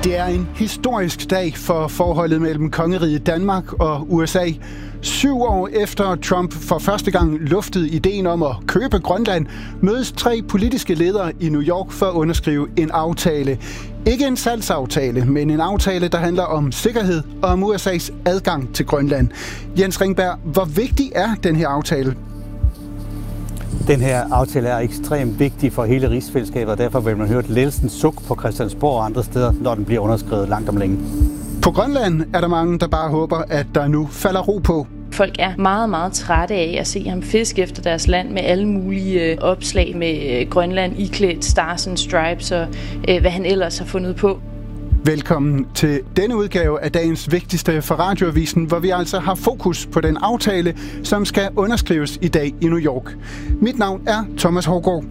Det er en historisk dag for forholdet mellem kongeriget Danmark og USA. 7 år efter Trump for første gang luftede ideen om at købe Grønland, mødes 3 politiske ledere i New York for at underskrive en aftale. Ikke en salgsaftale, men en aftale, der handler om sikkerhed og om USA's adgang til Grønland. Jens Ringberg, hvor vigtig er den her aftale? Den her aftale er ekstremt vigtig for hele rigsfællesskabet, og derfor vil man høre et lettelsens suk på Christiansborg og andre steder, når den bliver underskrevet langt om længe. På Grønland er der mange, der bare håber, at der nu falder ro på. Folk er meget, meget trætte af at se ham fiske efter deres land med alle mulige opslag med Grønland iklædt Stars and Stripes og hvad han ellers har fundet på. Velkommen til denne udgave af dagens vigtigste for Radioavisen, hvor vi altså har fokus på den aftale, som skal underskrives i dag i New York. Mit navn er Thomas Hougaard.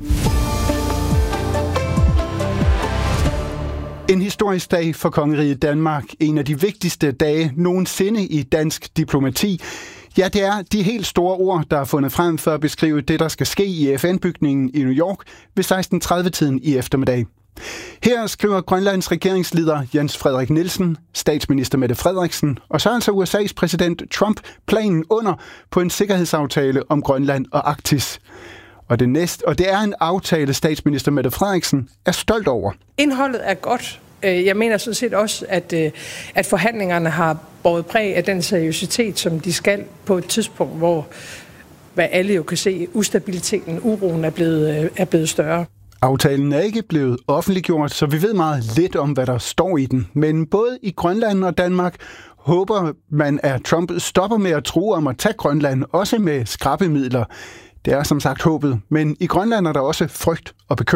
En historisk dag for kongeriget Danmark. En af de vigtigste dage nogensinde i dansk diplomati. Ja, det er de helt store ord, der er fundet frem for at beskrive det, der skal ske i FN-bygningen i New York ved 16:30-tiden i eftermiddag. Her skriver Grønlands regeringsleder Jens Frederik Nielsen, statsminister Mette Frederiksen og så altså USA's præsident Trump planen under på en sikkerhedsaftale om Grønland og Arktis. Og det er en aftale, statsminister Mette Frederiksen er stolt over. Indholdet er godt. Jeg mener sådan set også, at forhandlingerne har båret præg af den seriøsitet, som de skal på et tidspunkt, hvor, hvad alle jo kan se, ustabiliteten, uroen er blevet større. Aftalen er ikke blevet offentliggjort, så vi ved meget lidt om, hvad der står i den. Men både i Grønland og Danmark håber man, at Trump stopper med at true om at tage Grønland, også med skrappe midler. Det er som sagt håbet, men i Grønland er der også frygt og bekymring.